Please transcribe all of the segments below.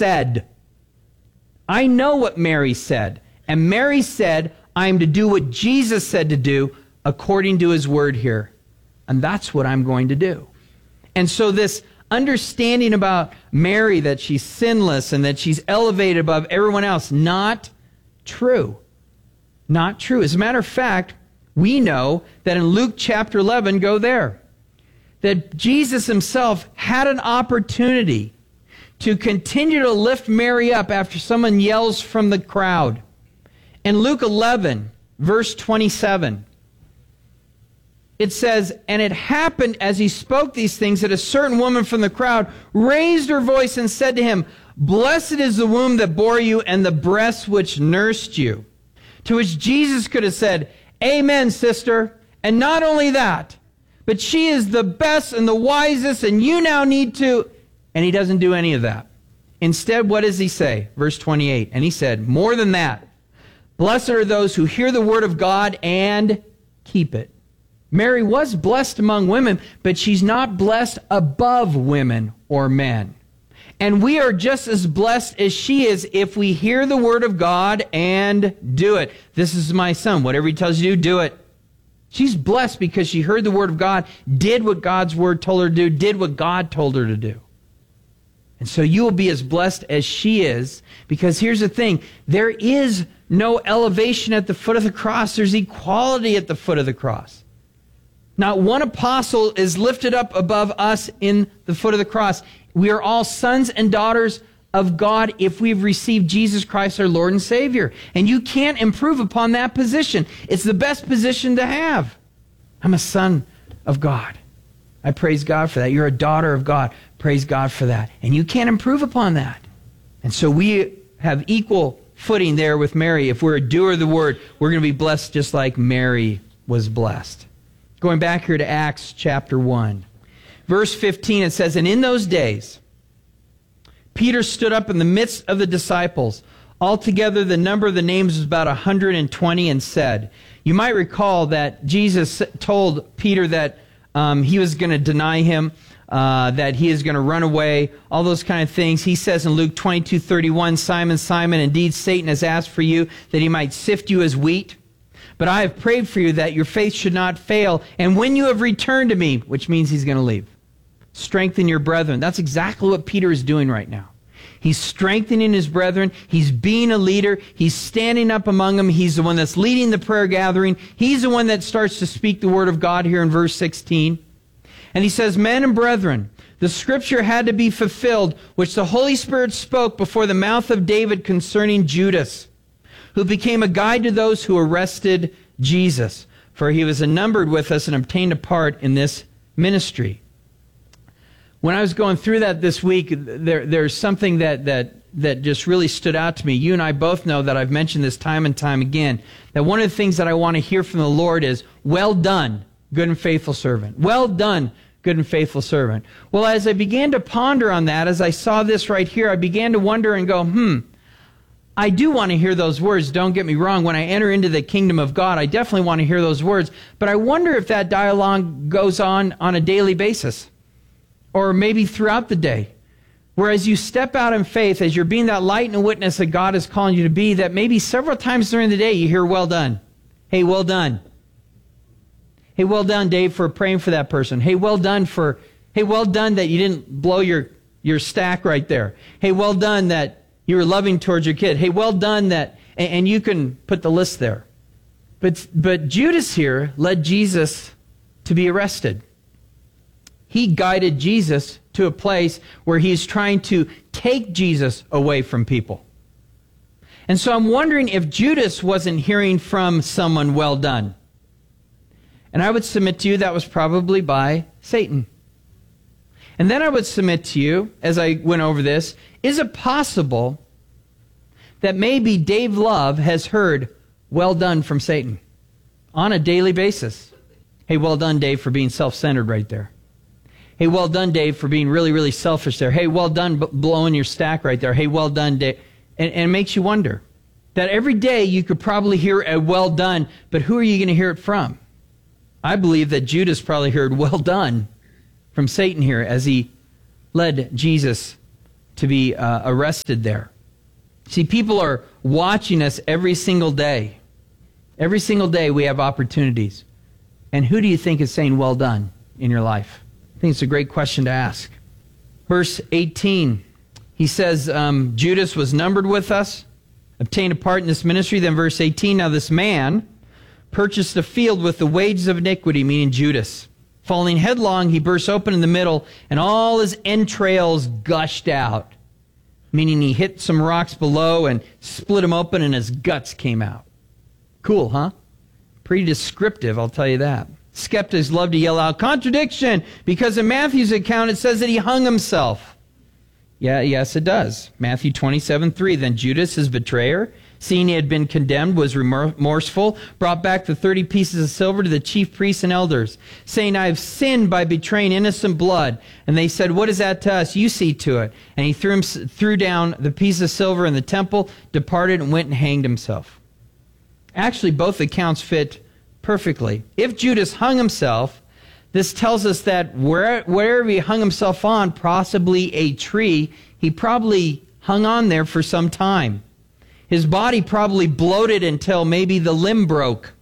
said. I know what Mary said. And Mary said, I am to do what Jesus said to do according to his word here. And that's what I'm going to do. And so this understanding about Mary, that she's sinless and that she's elevated above everyone else, not true. Not true. As a matter of fact, we know that in Luke chapter 11, go there, that Jesus himself had an opportunity to continue to lift Mary up after someone yells from the crowd. In Luke 11, verse 27, it says, and it happened as he spoke these things that a certain woman from the crowd raised her voice and said to him, blessed is the womb that bore you and the breasts which nursed you. To which Jesus could have said, amen, sister. And not only that, but she is the best and the wisest, and you now need to. And he doesn't do any of that. Instead, what does he say? Verse 28. And he said, more than that, blessed are those who hear the word of God and keep it. Mary was blessed among women, but she's not blessed above women or men. And we are just as blessed as she is if we hear the word of God and do it. This is my son. Whatever he tells you to do it. She's blessed because she heard the word of God, did what God's word told her to do, did what God told her to do. And so you will be as blessed as she is, because here's the thing. There is no elevation at the foot of the cross. There's equality at the foot of the cross. Not one apostle is lifted up above us in the foot of the cross. We are all sons and daughters of God if we've received Jesus Christ, our Lord and Savior. And you can't improve upon that position. It's the best position to have. I'm a son of God. I praise God for that. You're a daughter of God. Praise God for that. And you can't improve upon that. And so we have equal footing there with Mary. If we're a doer of the word, we're going to be blessed just like Mary was blessed. Going back here to Acts chapter 1. Verse 15, it says, and in those days, Peter stood up in the midst of the disciples. Altogether, the number of the names was about 120, and said, you might recall that Jesus told Peter that he was going to deny him, that he is going to run away, all those kind of things. He says in Luke 22:31, Simon, Simon, indeed Satan has asked for you that he might sift you as wheat. But I have prayed for you that your faith should not fail. And when you have returned to me, which means he's going to leave, strengthen your brethren. That's exactly what Peter is doing right now. He's strengthening his brethren. He's being a leader. He's standing up among them. He's the one that's leading the prayer gathering. He's the one that starts to speak the word of God here in verse 16. And he says, men and brethren, the scripture had to be fulfilled, which the Holy Spirit spoke before the mouth of David concerning Judas, who became a guide to those who arrested Jesus, for he was numbered with us and obtained a part in this ministry. When I was going through that this week, there's something that just really stood out to me. You and I both know that I've mentioned this time and time again, that one of the things that I want to hear from the Lord is, well done, good and faithful servant. Well done, good and faithful servant. Well, as I began to ponder on that, as I saw this right here, I began to wonder and go, I do want to hear those words, don't get me wrong. When I enter into the kingdom of God, I definitely want to hear those words. But I wonder if that dialogue goes on a daily basis, or maybe throughout the day. Whereas you step out in faith, as you're being that light and witness that God is calling you to be, that maybe several times during the day you hear, well done. Hey, well done. Hey, well done, Dave, for praying for that person. Hey, well done that you didn't blow your stack right there. Hey, well done that you were loving towards your kid. Hey, well done that, and you can put the list there. But Judas here led Jesus to be arrested. He guided Jesus to a place where he's trying to take Jesus away from people. And so I'm wondering if Judas wasn't hearing from someone, well done. And I would submit to you that was probably by Satan. And then I would submit to you, as I went over this, is it possible that maybe Dave Love has heard, well done, from Satan on a daily basis? Hey, well done, Dave, for being self-centered right there. Hey, well done, Dave, for being really, really selfish there. Hey, well done, blowing your stack right there. Hey, well done, Dave. And it makes you wonder that every day you could probably hear a well done, but who are you going to hear it from? I believe that Judas probably heard well done from Satan here as he led Jesus to be arrested there. See, people are watching us every single day. Every single day we have opportunities. And who do you think is saying, well done, in your life? I think it's a great question to ask. Verse 18, he says, Judas was numbered with us, obtained a part in this ministry. Then verse 18, now this man purchased a field with the wages of iniquity, meaning Judas. Falling headlong, he burst open in the middle, and all his entrails gushed out, meaning he hit some rocks below and split them open, and his guts came out. Cool, huh? Pretty descriptive, I'll tell you that. Skeptics love to yell out, contradiction, because in Matthew's account it says that he hung himself. Yes, it does. Matthew 27:3. Then Judas, his betrayer, seeing he had been condemned, was remorseful, brought back the 30 pieces of silver to the chief priests and elders, saying, I have sinned by betraying innocent blood. And they said, what is that to us? You see to it. And he threw down the piece of silver in the temple, departed, and went and hanged himself. Actually, both accounts fit perfectly. If Judas hung himself, this tells us that wherever he hung himself on, possibly a tree, he probably hung on there for some time. His body probably bloated until maybe the limb broke,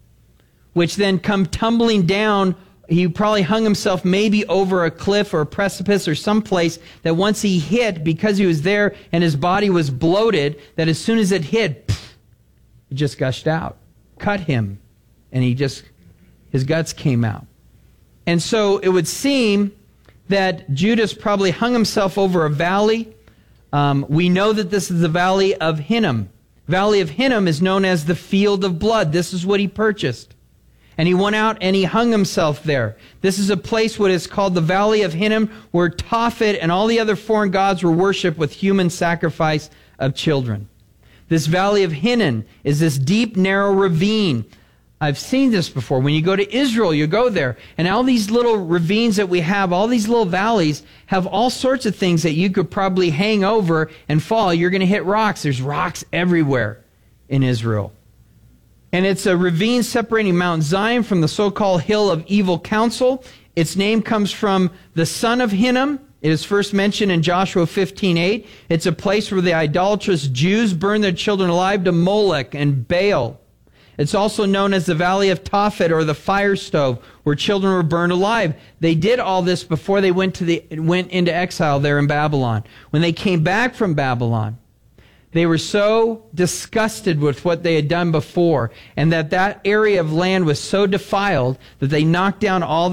which then come tumbling down. He probably hung himself maybe over a cliff or a precipice or someplace that once he hit, because he was there and his body was bloated, that as soon as it hit, it just gushed out, cut him, and his guts came out. And so it would seem that Judas probably hung himself over a valley. We know that this is the Valley of Hinnom. Valley of Hinnom is known as the Field of Blood. This is what he purchased. And he went out and he hung himself there. This is a place what is called the Valley of Hinnom, where Tophet and all the other foreign gods were worshipped with human sacrifice of children. This Valley of Hinnom is this deep, narrow ravine. I've seen this before. When you go to Israel, you go there, and all these little ravines that we have, all these little valleys, have all sorts of things that you could probably hang over and fall. You're going to hit rocks. There's rocks everywhere in Israel. And it's a ravine separating Mount Zion from the so-called Hill of Evil Counsel. Its name comes from the son of Hinnom. It is first mentioned in Joshua 15:8. It's a place where the idolatrous Jews burned their children alive to Molech and Baal. It's also known as the Valley of Tophet, or the fire stove, where children were burned alive. They did all this before they went into exile there in Babylon. When they came back from Babylon, they were so disgusted with what they had done before, and that area of land was so defiled that they knocked down all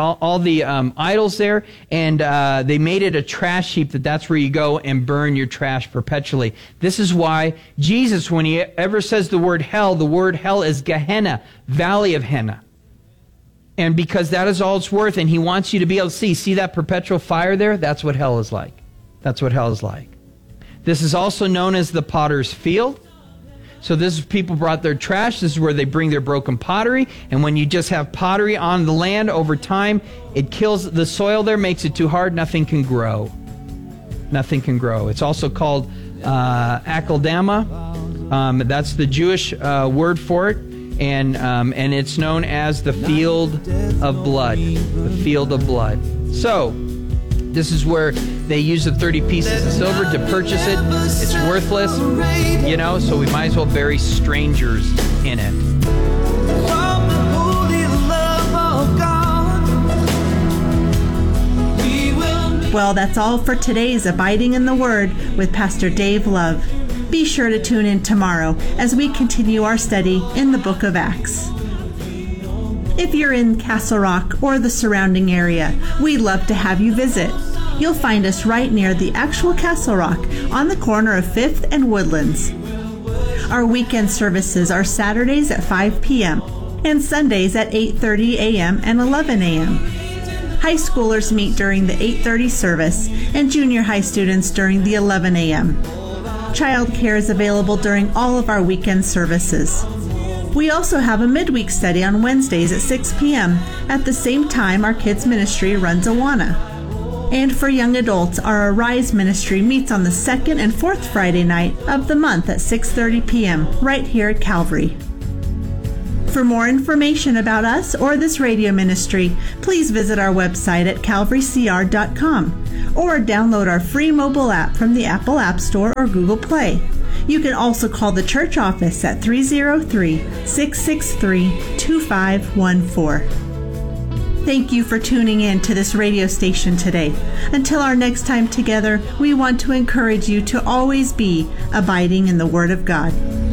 the idols there, and they made it a trash heap. That's where you go and burn your trash perpetually. This is why Jesus, when he ever says the word hell is Gehenna, Valley of Henna. And because that is all it's worth, and he wants you to be able to see that perpetual fire there? That's what hell is like. That's what hell is like. This is also known as the potter's field. So this is people brought their trash. This is where they bring their broken pottery. And when you just have pottery on the land over time, it kills the soil there, makes it too hard. Nothing can grow. Nothing can grow. It's also called akeldama. That's the Jewish word for it. And it's known as the field of blood. The field of blood. So this is where they use the 30 pieces of silver to purchase it. It's worthless, so we might as well bury strangers in it. Well, that's all for today's Abiding in the Word with Pastor Dave Love. Be sure to tune in tomorrow as we continue our study in the book of Acts. If you're in Castle Rock or the surrounding area, we'd love to have you visit. You'll find us right near the actual Castle Rock on the corner of 5th and Woodlands. Our weekend services are Saturdays at 5 p.m. and Sundays at 8:30 a.m. and 11 a.m. High schoolers meet during the 8:30 service and junior high students during the 11 a.m. Child care is available during all of our weekend services. We also have a midweek study on Wednesdays at 6 p.m. At the same time, our kids ministry runs Awana. And for young adults, our Arise ministry meets on the second and fourth Friday night of the month at 6:30 p.m. right here at Calvary. For more information about us or this radio ministry, please visit our website at calvarycr.com or download our free mobile app from the Apple App Store or Google Play. You can also call the church office at 303-663-2514. Thank you for tuning in to this radio station today. Until our next time together, we want to encourage you to always be abiding in the Word of God.